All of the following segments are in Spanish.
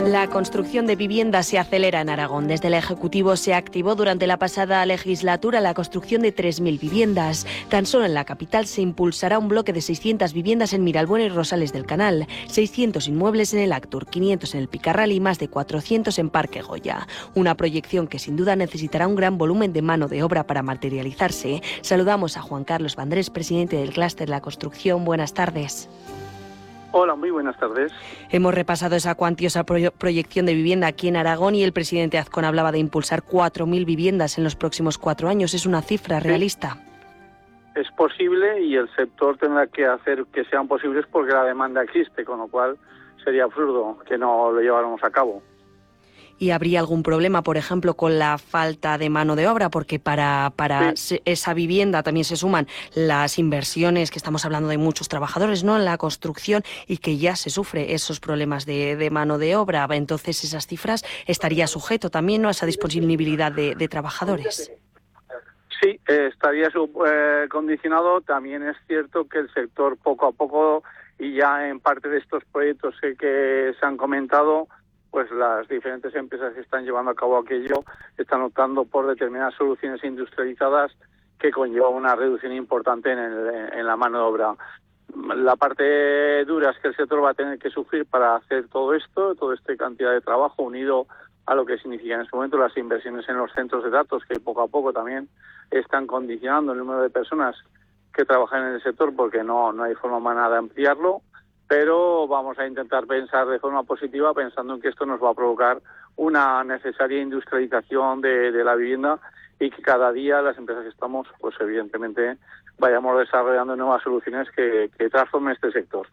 La construcción de viviendas se acelera en Aragón. Desde el Ejecutivo se activó durante la pasada legislatura la construcción de 3.000 viviendas. Tan solo en la capital se impulsará un bloque de 600 viviendas en Miralbuena y Rosales del Canal, 600 inmuebles en el Actur, 500 en el Picarral y más de 400 en Parque Goya. Una proyección que sin duda necesitará un gran volumen de mano de obra para materializarse. Saludamos a Juan Carlos Vandrés, presidente del Clúster de la Construcción. Buenas tardes. Hola, muy buenas tardes. Hemos repasado esa cuantiosa proyección de vivienda aquí en Aragón y el presidente Azcón hablaba de impulsar 4.000 viviendas en los próximos 4 años. ¿Es una cifra realista? Es posible y el sector tendrá que hacer que sean posibles porque la demanda existe, con lo cual sería absurdo que no lo lleváramos a cabo. ¿Y habría algún problema, por ejemplo, con la falta de mano de obra? Porque para esa vivienda también se suman las inversiones, que estamos hablando de muchos trabajadores, ¿no?, en la construcción, y que ya se sufre esos problemas de mano de obra. Entonces, esas cifras estaría sujeto también, ¿no?, a esa disponibilidad de trabajadores. Sí, estaría condicionado. También es cierto que el sector poco a poco, y ya en parte de estos proyectos que se han comentado, pues las diferentes empresas que están llevando a cabo aquello están optando por determinadas soluciones industrializadas que conllevan una reducción importante en la mano de obra. La parte dura es que el sector va a tener que sufrir para hacer todo esto, toda esta cantidad de trabajo, unido a lo que significa en este momento las inversiones en los centros de datos, que poco a poco también están condicionando el número de personas que trabajan en el sector, porque no hay forma humana de ampliarlo. Pero vamos a intentar pensar de forma positiva, pensando en que esto nos va a provocar una necesaria industrialización de la vivienda y que cada día las empresas que estamos, pues evidentemente, vayamos desarrollando nuevas soluciones que transformen este sector.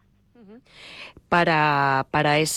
Para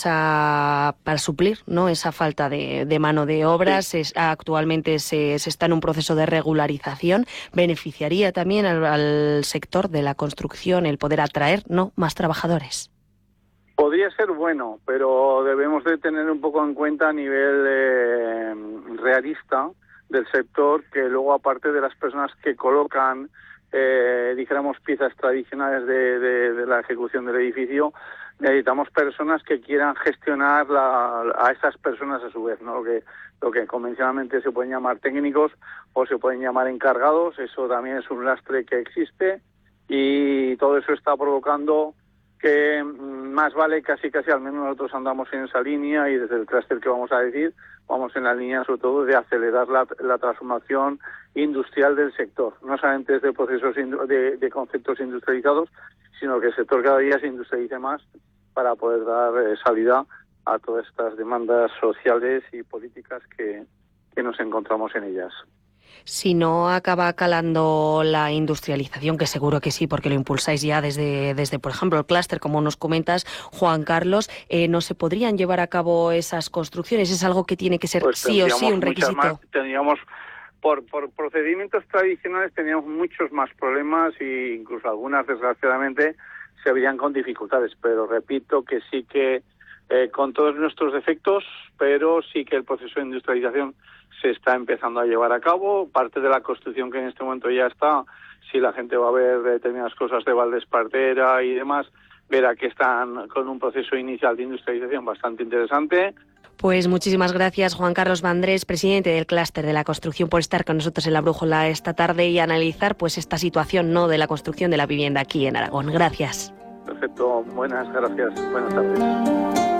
suplir, ¿no?, esa falta de mano de obras, sí. Actualmente se está en un proceso de regularización. ¿Beneficiaría también al sector de la construcción el poder atraer, ¿no?, más trabajadores? Podría ser bueno, pero debemos de tener un poco en cuenta a nivel realista del sector, que luego, aparte de las personas que colocan, dijéramos, piezas tradicionales de la ejecución del edificio, necesitamos personas que quieran gestionar a esas personas a su vez, ¿no? Lo que convencionalmente se pueden llamar técnicos o se pueden llamar encargados. Eso también es un lastre que existe, y todo eso está provocando que más vale casi al menos nosotros andamos en esa línea, y desde el clúster que vamos a decir, vamos en la línea sobre todo de acelerar la transformación industrial del sector, no solamente desde procesos de conceptos industrializados, sino que el sector cada día se industrialice más para poder dar salida a todas estas demandas sociales y políticas que nos encontramos en ellas. Si no acaba calando la industrialización, que seguro que sí, porque lo impulsáis ya desde por ejemplo, el clúster, como nos comentas, Juan Carlos, ¿no se podrían llevar a cabo esas construcciones? ¿Es algo que tiene que ser pues sí o sí un requisito? Tendríamos, por procedimientos tradicionales, teníamos muchos más problemas, e incluso algunas, desgraciadamente, se verían con dificultades. Pero repito que sí que, con todos nuestros defectos, pero sí que el proceso de industrialización se está empezando a llevar a cabo. Parte de la construcción que en este momento ya está, si la gente va a ver determinadas cosas de Valdespartera y demás, verá que están con un proceso inicial de industrialización bastante interesante. Pues muchísimas gracias, Juan Carlos Vandrés, presidente del Clúster de la Construcción, por estar con nosotros en La Brújula esta tarde y analizar pues esta situación, ¿no?, de la construcción de la vivienda aquí en Aragón. Gracias. Perfecto, buenas gracias, buenas tardes.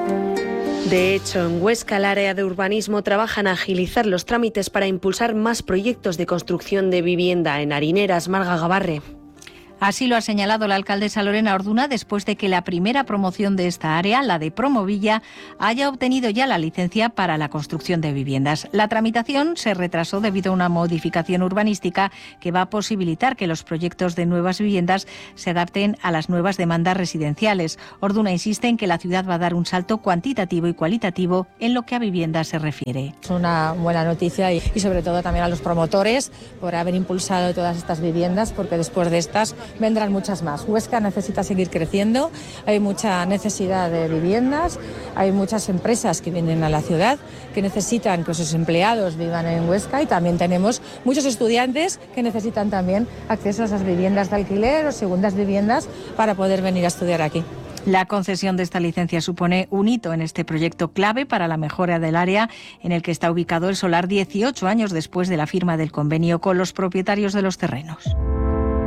De hecho, en Huesca, el área de urbanismo trabaja en agilizar los trámites para impulsar más proyectos de construcción de vivienda en Harineras. Marga Gabarre. Así lo ha señalado la alcaldesa Lorena Orduna después de que la primera promoción de esta área, la de Promovilla, haya obtenido ya la licencia para la construcción de viviendas. La tramitación se retrasó debido a una modificación urbanística que va a posibilitar que los proyectos de nuevas viviendas se adapten a las nuevas demandas residenciales. Orduna insiste en que la ciudad va a dar un salto cuantitativo y cualitativo en lo que a vivienda se refiere. Es una buena noticia y sobre todo también a los promotores por haber impulsado todas estas viviendas, porque después de estas vendrán muchas más. Huesca necesita seguir creciendo, hay mucha necesidad de viviendas, hay muchas empresas que vienen a la ciudad que necesitan que sus empleados vivan en Huesca, y también tenemos muchos estudiantes que necesitan también acceso a esas viviendas de alquiler o segundas viviendas para poder venir a estudiar aquí. La concesión de esta licencia supone un hito en este proyecto clave para la mejora del área en el que está ubicado el solar 18 años después de la firma del convenio con los propietarios de los terrenos.